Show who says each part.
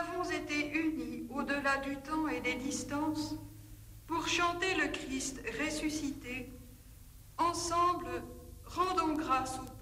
Speaker 1: avons été unis au-delà du temps et des distances pour chanter le Christ ressuscité. Ensemble, rendons grâce au